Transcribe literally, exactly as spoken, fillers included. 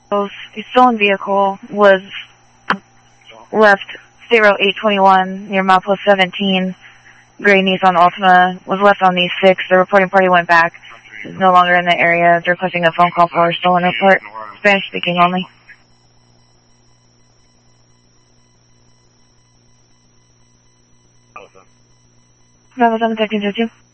The stolen vehicle was left State Road eight twenty-one near milepost seventeen. Gray Nissan Altima was left on the sixth. The reporting party went back. Is no longer in the area. They're requesting a phone call for a stolen report. Spanish speaking only. Bravo seven thirteen zero two.